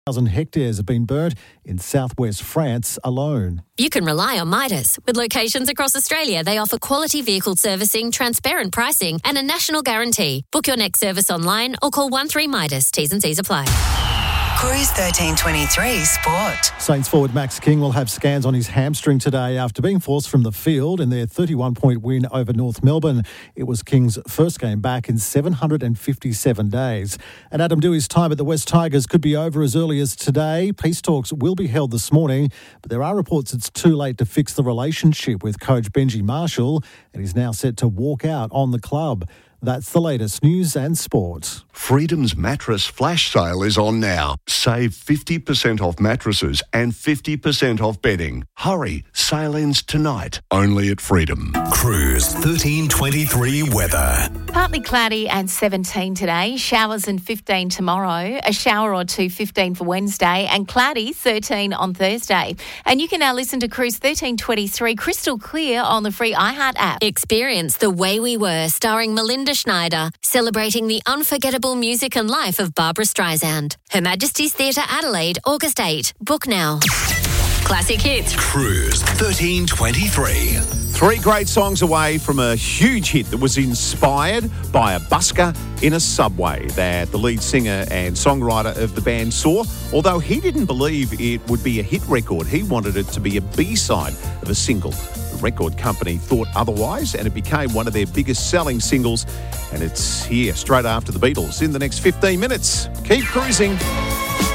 1,000 hectares have been burnt in southwest France alone. You can rely on Midas. With locations across Australia, they offer quality vehicle servicing, transparent pricing and a national guarantee. Book your next service online or call 13-MIDAS. T's and C's apply. Cruise 1323 Sport. Saints forward Max King will have scans on his hamstring today after being forced from the field in their 31-point win over North Melbourne. It was King's first game back in 757 days. And Adam Dewey's time at the West Tigers could be over as early as today. Peace talks will be held this morning, but there are reports it's too late to fix the relationship with coach Benji Marshall, and he's now set to walk out on the club. That's the latest news and sport. Freedom's mattress flash sale is on now. Save 50% off mattresses and 50% off bedding. Hurry, sale ends tonight. Only at Freedom. Cruise 1323 weather. Partly cloudy and 17 today. Showers and 15 tomorrow. A shower or two, 15 for Wednesday. And cloudy, 13 on Thursday. And you can now listen to Cruise 1323 crystal clear on the free iHeart app. Experience The Way We Were, starring Melinda Schneider, celebrating the unforgettable music and life of Barbara Streisand. Her Majesty's Theatre Adelaide, August 8. Book now. Classic hits. Cruise 1323. 3 great songs away from a huge hit that was inspired by a busker in a subway that the lead singer and songwriter of the band saw. Although he didn't believe it would be a hit record, he wanted it to be a B-side of a single. The record company thought otherwise, and it became one of their biggest selling singles. And it's here straight after the Beatles in the next 15 minutes. Keep cruising.